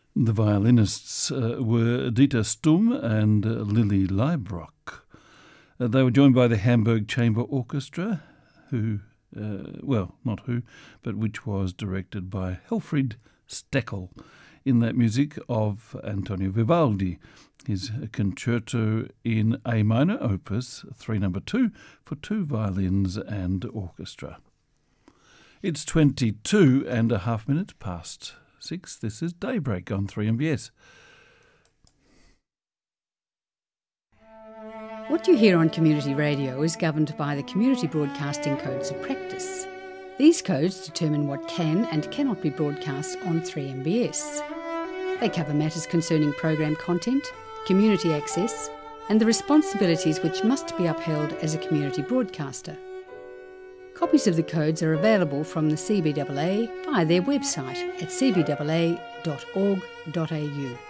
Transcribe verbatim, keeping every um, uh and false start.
The violinists uh, were Dieter Stumm and uh, Lily Leibrock. Uh, they were joined by the Hamburg Chamber Orchestra, who, uh, well, not who, but which was directed by Helfried Steckel, in that music of Antonio Vivaldi, his concerto in A minor, opus three number two, for two violins and orchestra. It's twenty-two and a half minutes past six. This is Daybreak on three M B S. What you hear on community radio is governed by the Community Broadcasting Codes of Practice. These codes determine what can and cannot be broadcast on three M B S. They cover matters concerning program content, community access, and the responsibilities which must be upheld as a community broadcaster. Copies of the codes are available from the C B A A via their website at c b a a dot org dot a u.